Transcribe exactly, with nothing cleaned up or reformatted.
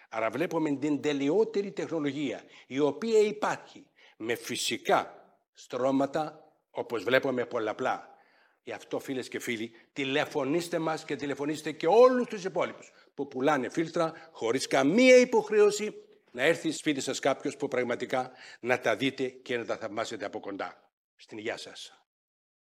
Άρα βλέπουμε την τελειότερη τεχνολογία, η οποία υπάρχει με φυσικά στρώματα, όπως βλέπουμε πολλαπλά. Γι' αυτό, φίλες και φίλοι, τηλεφωνήστε μας και τηλεφωνήστε και όλους τους υπόλοιπους που πουλάνε φίλτρα χωρίς καμία υποχρέωση να έρθει σπίτι σας κάποιος που πραγματικά να τα δείτε και να τα θαυμάσετε από κοντά. Στην υγεία σας.